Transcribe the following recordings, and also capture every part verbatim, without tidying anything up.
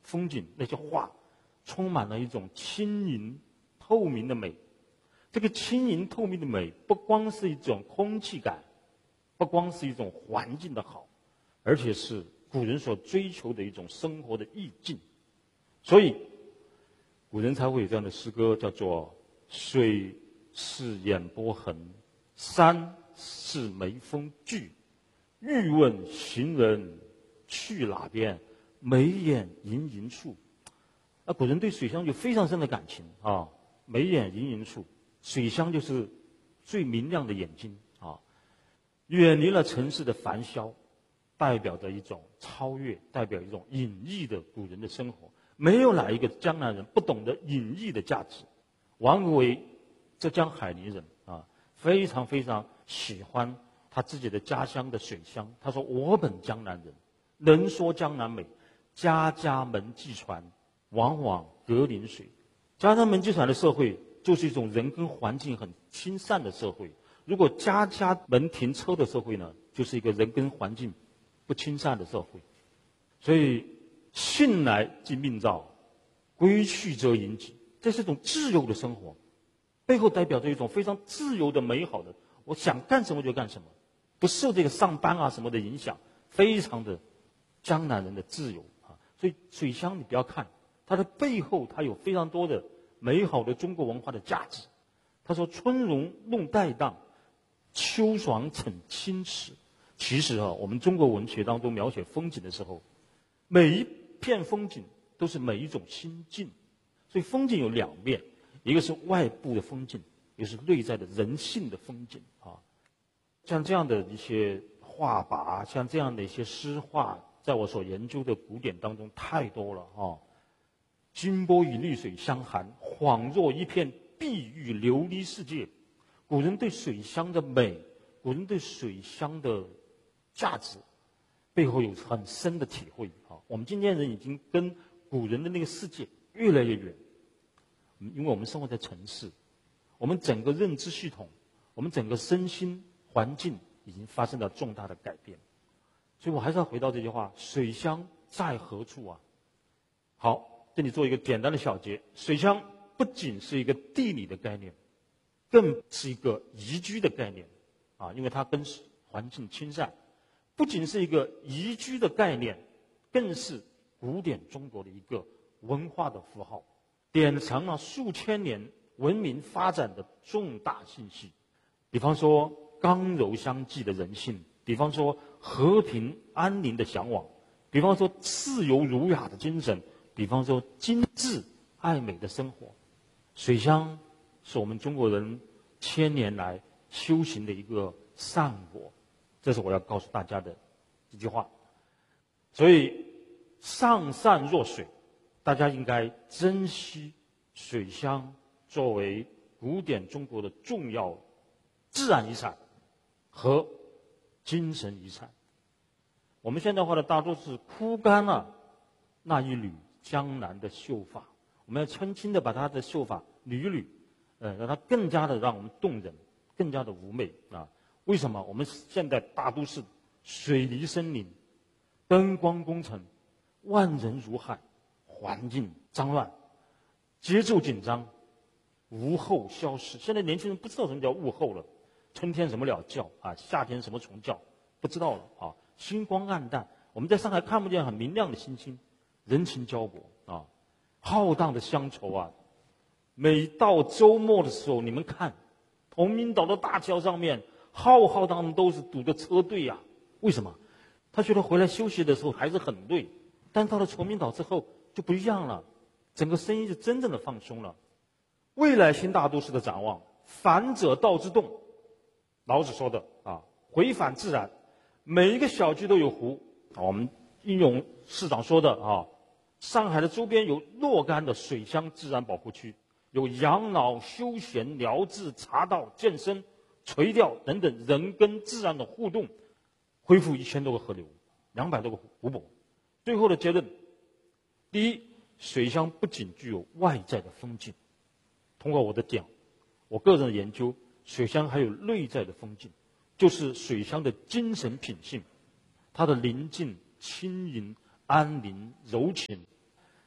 风景、那些画，充满了一种轻盈透明的美。这个轻盈透明的美，不光是一种空气感，不光是一种环境的好，而且是古人所追求的一种生活的意境。所以古人才会有这样的诗歌，叫做水是眼波痕，山是眉峰聚，欲问行人去哪边，眉眼盈盈处。那古人对水乡有非常深的感情啊，眉眼盈盈处，水乡就是最明亮的眼睛啊，远离了城市的繁嚣，代表着一种超越，代表一种隐逸的古人的生活。没有哪一个江南人不懂得隐逸的价值。王维，浙江海宁人啊，非常非常喜欢他自己的家乡的水乡。他说：“我本江南人，能说江南美。家家门际船，往往隔陵水。”家家门际船的社会就是一种人跟环境很亲善的社会。如果家家门停车的社会呢，就是一个人跟环境不亲善的社会。所以信来即命造，归去则盈己，这是一种自由的生活，背后代表着一种非常自由的美好的，我想干什么就干什么，不受这个上班啊什么的影响，非常的江南人的自由啊。所以水乡你不要看它的背后，它有非常多的美好的中国文化的价值。他说：“春荣弄带荡，秋爽逞清池。”其实啊，我们中国文学当中描写风景的时候，每一片风景都是每一种心境。所以风景有两面，一个是外部的风景，一个是内在的人性的风景啊。像这样的一些画靶，像这样的一些诗画，在我所研究的古典当中太多了啊。金波与绿水相含，恍若一片碧玉琉璃世界。古人对水乡的美，古人对水乡的价值，背后有很深的体会啊。我们今天人已经跟古人的那个世界越来越远，因为我们生活在城市，我们整个认知系统，我们整个身心环境已经发生了重大的改变。所以我还是要回到这句话：水乡在何处啊？好，这里做一个简单的小结。水乡不仅是一个地理的概念，更是一个宜居的概念啊，因为它跟环境亲善。不仅是一个宜居的概念，更是古典中国的一个文化的符号，典藏了数千年文明发展的重大信息。比方说刚柔相济的人性，比方说和平安宁的向往，比方说自由儒雅的精神，比方说精致爱美的生活。水乡是我们中国人千年来修行的一个善果，这是我要告诉大家的一句话。所以上善若水，大家应该珍惜水乡作为古典中国的重要自然遗产和精神遗产。我们现代化的大都市枯干了那一缕江南的秀发，我们要轻轻地把它的秀发捋一捋，呃，让它更加的让我们动人，更加的妩媚啊。为什么？我们现在大都市水泥森林、灯光工程、万人如海，环境脏乱，节奏紧张，物候消失。现在年轻人不知道什么叫物候了，春天什么鸟叫啊，夏天什么虫叫，不知道了啊。星光暗淡，我们在上海看不见很明亮的星星，人情交薄啊，浩荡的乡愁啊。每到周末的时候，你们看崇明岛的大桥上面，浩浩荡荡都是堵的车队啊。为什么？他觉得回来休息的时候还是很累，但到了崇明岛之后就不一样了，整个生意就真正的放松了。未来新大都市的展望，反者道之动，老子说的啊，回返自然。每一个小区都有湖，我们应用市长说的啊，上海的周边有若干的水乡自然保护区，有养老、休闲、疗治、茶道、健身、垂钓等等人跟自然的互动，恢复一千多个河流，两百多个湖泊。最后的结论：第一，水乡不仅具有外在的风景，通过我的讲，我个人的研究，水乡还有内在的风景，就是水乡的精神品性，它的宁静、轻盈、安宁、柔情。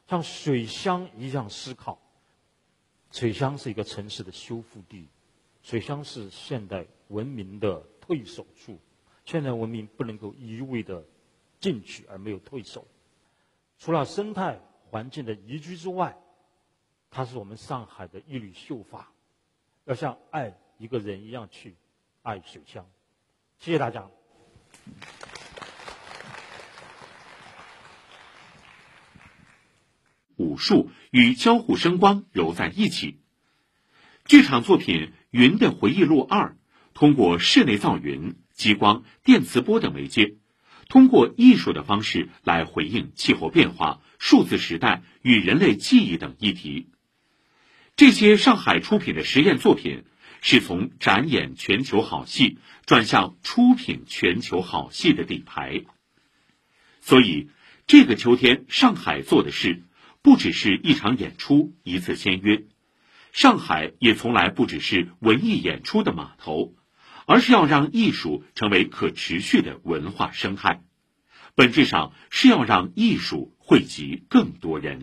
像水乡一样思考。水乡是一个城市的修复地，水乡是现代文明的退守处。现代文明不能够一味的进取而没有退守。除了生态环境的宜居之外，它是我们上海的一缕秀发，要像爱一个人一样去爱水乡。谢谢大家。 武术与交互声光揉在一起。剧场作品《云的回忆录二》通过室内造云、激光、电磁波等媒介，通过艺术的方式来回应气候变化、数字时代与人类记忆等议题。这些上海出品的实验作品是从展演全球好戏转向出品全球好戏的底牌。所以这个秋天上海做的事不只是一场演出、一次签约，上海也从来不只是文艺演出的码头，而是要让艺术成为可持续的文化生态，本质上是要让艺术惠及更多人。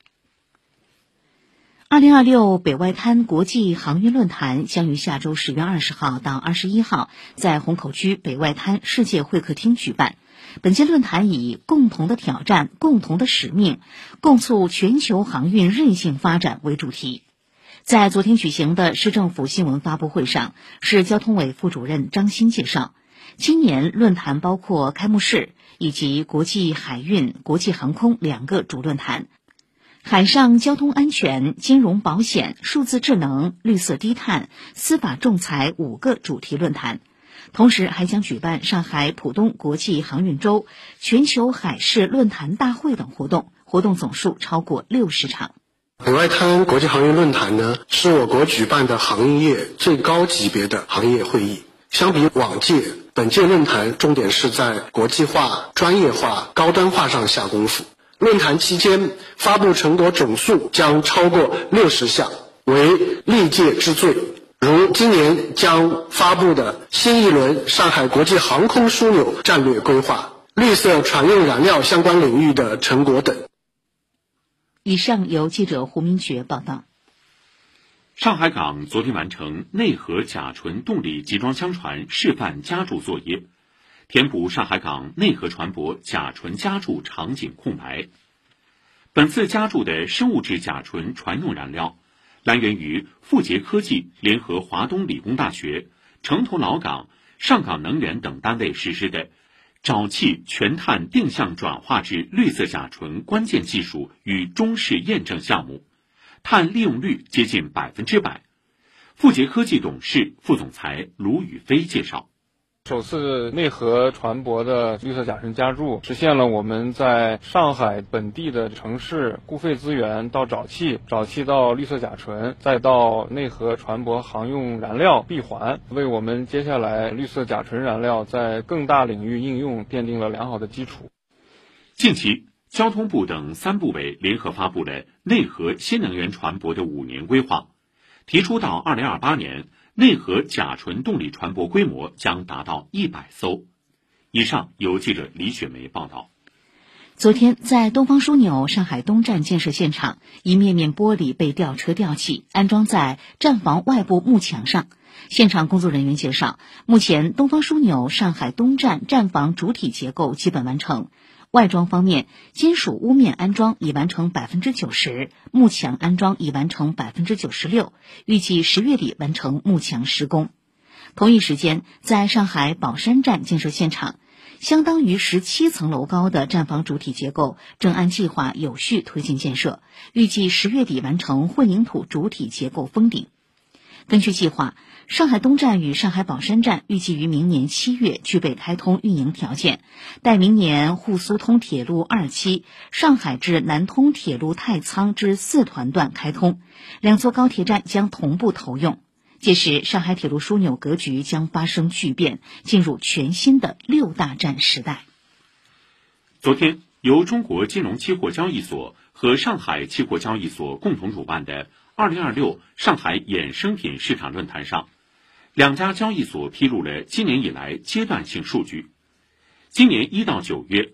二零二六北外滩国际航运论坛将于下周十月二十号到二十一号在虹口区北外滩世界会客厅举办。本届论坛以共同的挑战、共同的使命，共促全球航运韧性发展为主题。在昨天举行的市政府新闻发布会上，市交通委副主任张欣介绍，今年论坛包括开幕式以及国际海运、国际航空两个主论坛，海上交通安全、金融保险、数字智能、绿色低碳、司法仲裁五个主题论坛。同时还将举办上海浦东国际航运周、全球海事论坛大会等活动，活动总数超过六十场。 北外滩国际航运论坛呢，是我国举办的行业最高级别的行业会议。相比往届，本届论坛重点是在国际化、专业化、高端化上下功夫。论坛期间发布成果总数将超过六十项，为历届之最。如今年将发布的新一轮上海国际航空枢纽战略规划、绿色船用燃料相关领域的成果等。 以上由记者胡明觉报道。 上海港昨天完成内河甲醇动力集装箱船示范加注作业，填补上海港内河船舶甲醇加注场景空白。本次加注的生物质甲醇船用燃料来源于富捷科技联合华东理工大学、城投老港、上港能源等单位实施的沼气全碳定向转化至绿色甲醇关键技术与中试验证项目，碳利用率接近百分之百。富捷科技董事、副总裁卢宇飞介绍。 首次内河船舶的绿色甲醇加注，实现了我们在上海本地的城市固废资源到沼气，沼气到绿色甲醇，再到内河船舶航用燃料闭环，为我们接下来绿色甲醇燃料在更大领域应用奠定了良好的基础。 近期，交通部等三部委联合发布了内河新能源船舶的五年规划，提出到二零二八年内河甲醇动力船舶规模将达到一百艘。以上由记者李雪梅报道。 昨天，在东方枢纽上海东站建设现场，一面面玻璃被吊车吊起，安装在站房外部幕墙上。现场工作人员介绍，目前东方枢纽上海东站站房主体结构基本完成。外装方面，金属屋面安装已完成百分之九十，幕墙安装已完成百分之九十六，预计十月底完成幕墙施工。同一时间，在上海宝山站建设现场，相当于十七层楼高的站房主体结构正按计划有序推进建设，预计十月底完成混凝土主体结构封顶。根据计划，上海东站与上海宝山站预计于明年七月具备开通运营条件，待明年沪苏通铁路二期、上海至南通铁路太仓至四团段开通，两座高铁站将同步投用。届时，上海铁路枢纽格局将发生巨变，进入全新的六大站时代。 昨天，由中国金融期货交易所和上海期货交易所共同主办的二零二六上海衍生品市场论坛上，两家交易所披露了今年以来阶段性数据。今年一到九月，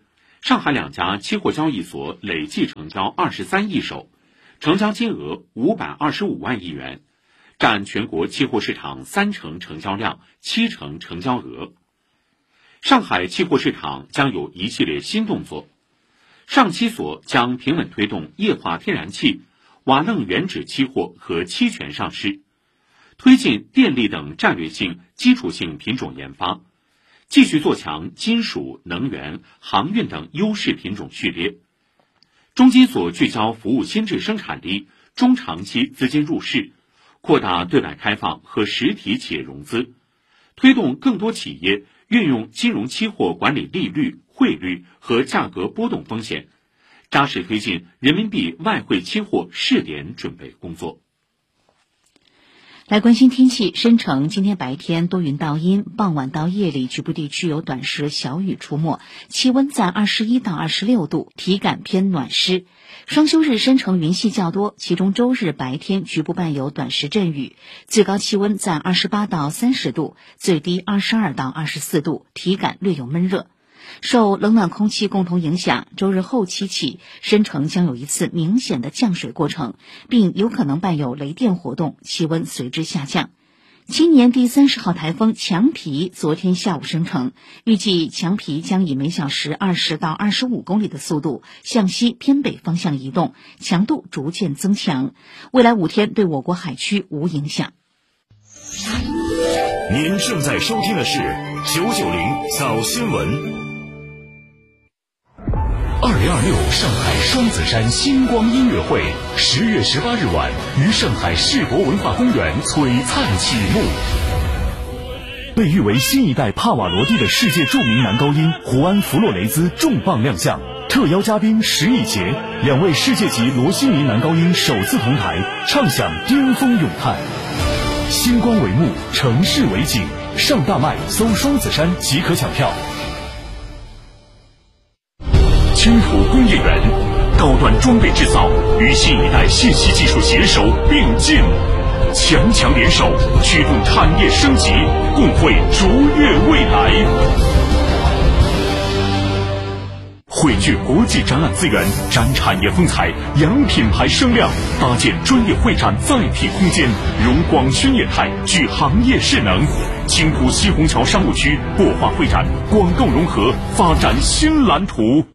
上海两家期货交易所累计成交二十三亿手，成交金额五百二十五万亿元，占全国期货市场三成成交量、七成成交额。上海期货市场将有一系列新动作，上期所将平稳推动液化天然气、瓦楞原酯期货和期权上市，推进电力等战略性、基础性品种研发，继续做强金属、能源、航运等优势品种序列。中金所聚焦服务新质生产力，中长期资金入市，扩大对外开放和实体企业融资，推动更多企业运用金融期货管理利率、汇率和价格波动风险，扎实推进人民币外汇期货试点准备工作。 来关心天气，深成今天白天多云到阴，傍晚到夜里局部地区有短时小雨出没，气温在二十一到二十六度，体感偏暖湿。双休日深成云系较多，其中周日白天局部伴有短时阵雨，最高气温在二十八到三十度，最低二十二到二十四度，体感略有闷热。受冷暖空气共同影响，周日后期起，深成将有一次明显的降水过程，并有可能伴有雷电活动，气温随之下降。今年第三十号台风强皮昨天下午生成，预计强皮将以每小时二十到二十五公里的速度向西偏北方向移动，强度逐渐增强，未来五天对我国海区无影响。 您正在收听的是九九零早新闻。二零二六上海双子山星光音乐会十月十八日晚于上海世博文化公园璀璨启幕。被誉为新一代帕瓦罗蒂的世界著名男高音胡安·弗洛雷兹重磅亮相，特邀嘉宾石以洁，两位世界级罗西尼男高音首次同台，唱响巅峰咏叹。星光为幕，城市为景，上大麦搜双子山即可抢票。青浦工业园，高端装备制造与新一代信息技术携手并进，强强联手，驱动产业升级，共绘卓越未来。汇聚国际展览资源，展产业风采，扬品牌声量，搭建专业会展载体空间，融广宣业态，聚行业势能。青浦西虹桥商务区擘画会展，广构融合，发展新蓝图。